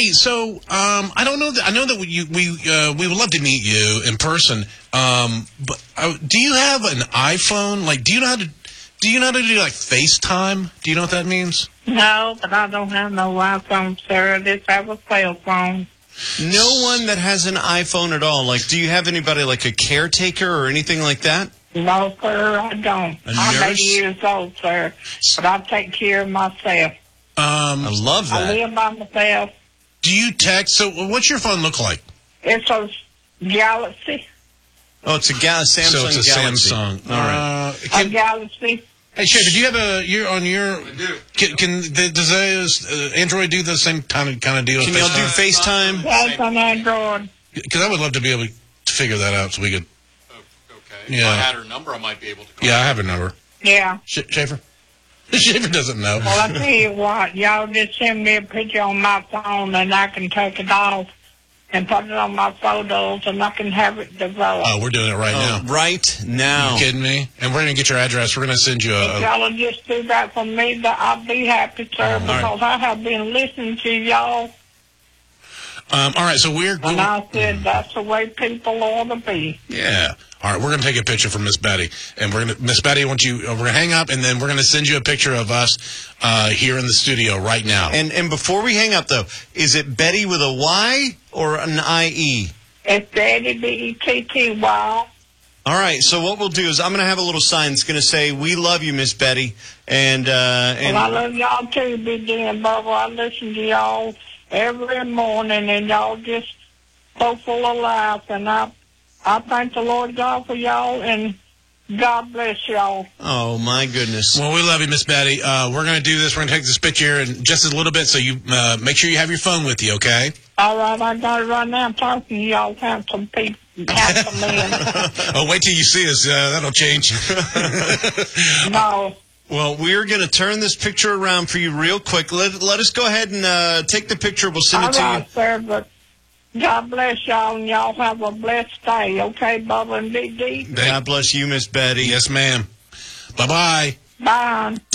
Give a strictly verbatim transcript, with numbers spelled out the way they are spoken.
Hey, so um, I don't know that I know that we we uh, we would love to meet you in person. Um, but uh, do you have an iPhone? Like, do you know how to do you know how to do like FaceTime? Do you know what that means? No, but I don't have no iPhone, sir. I just have a cell phone. No one that has an iPhone at all. Like, do you have anybody like a caretaker or anything like that? No, sir, I don't. A I'm nurse? eighty years old, sir, but I take care of myself. Um, I love I that. live by myself. do you text? So, what's your phone look like? It's a Galaxy. Oh, it's a Gal- Samsung so it's a Galaxy. Samsung. All right. Uh, A can, Galaxy. hey, Schaefer, do you have a you're on your? I do. Can, can the, does those, uh, Android do the same kind of kind of deal? Can y'all do FaceTime? That's an Android. Because I would love to be able to figure that out so we could. Oh, okay. Yeah. If I had her number, I might be able to call Yeah, I her. have a number. Yeah. Sh- Schaefer. Schaefer doesn't know. Well, I tell you what, y'all just send me a picture on my phone and I can take it off and put it on my photos and I can have it developed. Oh, we're doing it right Oh, now. right now. You kidding me? And we're going to get your address. We're going to send you If a... a y'all will just do that for me, that I'll be happy, sir, because I have been listening to y'all, um, all right, so we're... and I said that's the way people ought to be. Yeah. All right, we're going to take a picture from Miss Betty. And we're going to... Miss Betty, I want you... We're going to hang up, and then we're going to send you a picture of us uh, here in the studio right now. And and before we hang up, though, is it Betty with a Y or an I E? It's Betty, B E T T Y. All right, so what we'll do is I'm going to have a little sign that's going to say, "We love you, Miss Betty." And, uh, and Well, I love y'all too, Big D and Bubba. I listen to y'all every morning, and y'all just so full of life. And I, I thank the Lord God for y'all, and God bless y'all. oh, my goodness. Well, we love you, Miss Betty. Uh, we're going to do this. We're going to take this picture in just a little bit, so you uh, make sure you have your phone with you, okay? All right, I got it right now. I'm talking to y'all handsome people, handsome men. Oh, wait till you see us. Uh, that'll change. No. Well, we're going to turn this picture around for you real quick. Let, let us go ahead and uh, take the picture. We'll send All it to right, you. sir, but God bless y'all, and y'all have a blessed day, okay, Bubba and Big D? God bless you, Miss Betty. Yes, ma'am. Bye-bye. Bye.